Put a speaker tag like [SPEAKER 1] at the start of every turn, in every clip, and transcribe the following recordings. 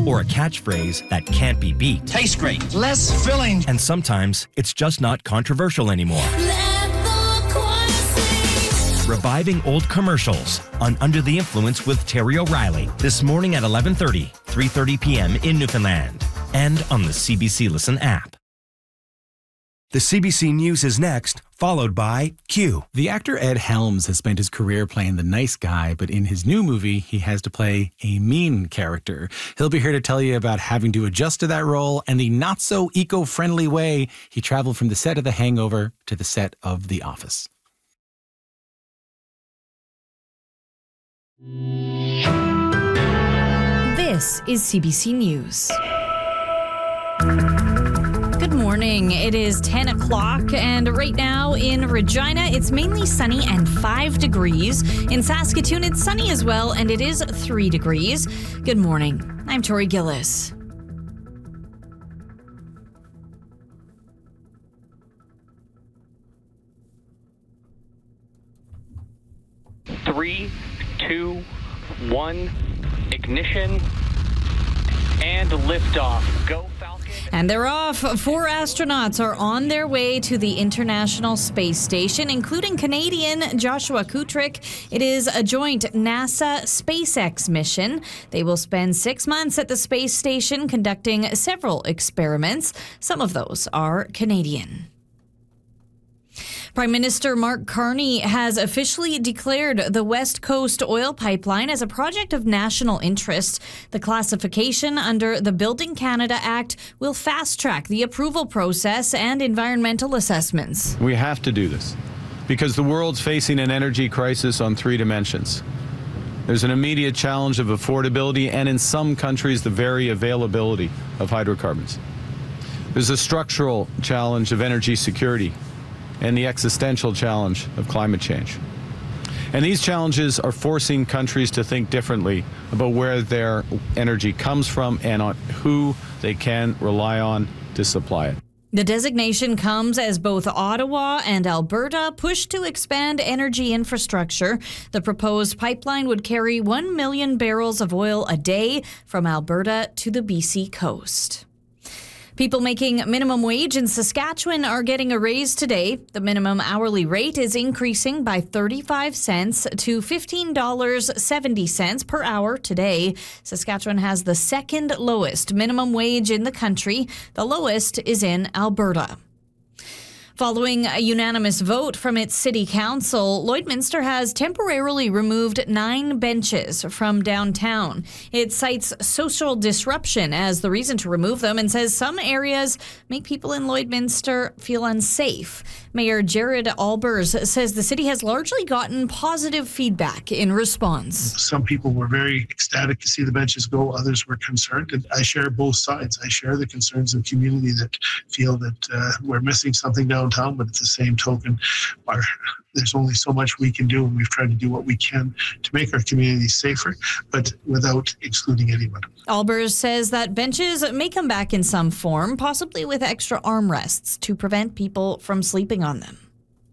[SPEAKER 1] or a catchphrase that can't be beat.
[SPEAKER 2] Tastes great. Less filling.
[SPEAKER 1] And sometimes it's just not controversial anymore. Reviving old commercials on Under the Influence with Terry O'Reilly this morning at 11:30, 3:30 p.m. in Newfoundland, and on the CBC Listen app.
[SPEAKER 3] The CBC News is next, followed by Q.
[SPEAKER 4] The actor Ed Helms has spent his career playing the nice guy, but in his new movie, he has to play a mean character. He'll be here to tell you about having to adjust to that role and the not-so-eco-friendly way he traveled from the set of The Hangover to the set of The Office.
[SPEAKER 5] This is CBC News. Good morning. It is 10 o'clock, and right now in Regina, it's mainly sunny and 5 degrees. In Saskatoon, it's sunny as well, and it is 3 degrees. Good morning. I'm Tori Gillis.
[SPEAKER 6] Three, 2, 1, ignition, and liftoff. Go Falcon.
[SPEAKER 5] And they're off. 4 astronauts are on their way to the International Space Station, including Canadian Joshua Kutrick. It is a joint NASA-SpaceX mission. They will spend 6 months at the space station conducting several experiments. Some of those are Canadian. Prime Minister Mark Carney has officially declared the West Coast oil pipeline as a project of national interest. The classification under the Building Canada Act will fast-track the approval process and environmental assessments.
[SPEAKER 7] We have to do this because the world's facing an energy crisis on 3 dimensions. There's an immediate challenge of affordability and, in some countries, the very availability of hydrocarbons. There's a structural challenge of energy security and the existential challenge of climate change. And these challenges are forcing countries to think differently about where their energy comes from and on who they can rely on to supply it.
[SPEAKER 5] The designation comes as both Ottawa and Alberta push to expand energy infrastructure. The proposed pipeline would carry 1 million barrels of oil a day from Alberta to the BC coast. People making minimum wage in Saskatchewan are getting a raise today. The minimum hourly rate is increasing by 35 cents to $15.70 per hour today. Saskatchewan has the second lowest minimum wage in the country. The lowest is in Alberta. Following a unanimous vote from its city council, Lloydminster has temporarily removed 9 benches from downtown. It cites social disruption as the reason to remove them and says some areas make people in Lloydminster feel unsafe. Mayor Jared Albers says the city has largely gotten positive feedback in response.
[SPEAKER 8] Some people were very ecstatic to see the benches go. Others were concerned. And I share both sides. I share the concerns of the community that feel that we're missing something downtown, but at the same token, there's only so much we can do, and we've tried to do what we can to make our community safer, but without excluding anyone.
[SPEAKER 5] Albers says that benches may come back in some form, possibly with extra armrests to prevent people from sleeping on them.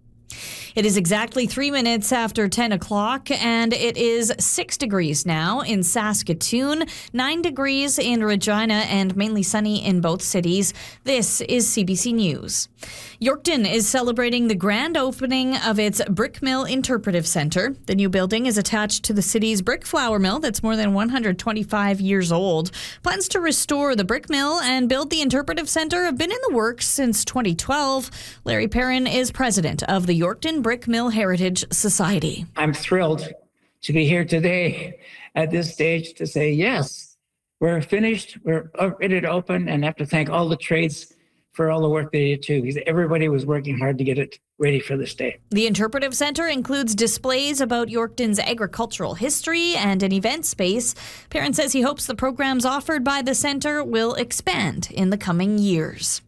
[SPEAKER 5] It is exactly 3 minutes after 10 o'clock, and it is 6 degrees now in Saskatoon, 9 degrees in Regina, and mainly sunny in both cities. This is CBC News. Yorkton is celebrating the grand opening of its Brick Mill Interpretive Centre. The new building is attached to the city's brick flour mill that's more than 125 years old. Plans to restore the brick mill and build the Interpretive Centre have been in the works since 2012. Larry Perrin is president of the Yorkton Brick Mill Heritage Society.
[SPEAKER 9] I'm thrilled to be here today at this stage to say, yes, we're finished, we're ready to open, and I have to thank all the trades for all the work they did too, because everybody was working hard to get it ready for this day.
[SPEAKER 5] The Interpretive Centre includes displays about Yorkton's agricultural history and an event space. Perrin says he hopes the programs offered by the centre will expand in the coming years.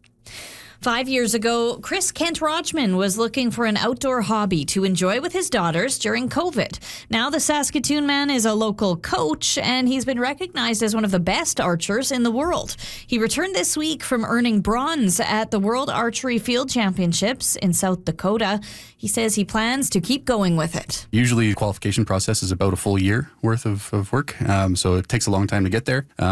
[SPEAKER 5] 5 years ago, Chris Kent-Rochman was looking for an outdoor hobby to enjoy with his daughters during COVID. Now the Saskatoon man is a local coach, and he's been recognized as one of the best archers in the world. He returned this week from earning bronze at the World Archery Field Championships in South Dakota. He says he plans to keep going with it.
[SPEAKER 10] Usually the qualification process is about a full year worth of work, so it takes a long time to get there.